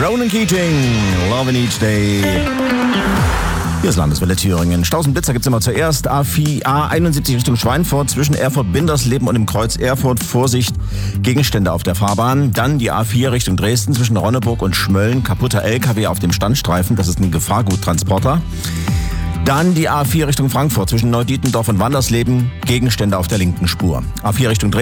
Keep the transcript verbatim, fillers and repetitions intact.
Ronan Keating, Love in Each Day. Hier ist Landeswelle Thüringen. Stausenblitzer gibt's immer zuerst. A vier, A einundsiebzig Richtung Schweinfurt zwischen Erfurt-Bindersleben und dem Kreuz Erfurt. Vorsicht, Gegenstände auf der Fahrbahn. Dann die A vier Richtung Dresden zwischen Ronneburg und Schmölln. Kaputter L K W auf dem Standstreifen. Das ist ein Gefahrguttransporter. Dann die A vier Richtung Frankfurt zwischen Neudietendorf und Wandersleben. Gegenstände auf der linken Spur. A vier Richtung Dresden.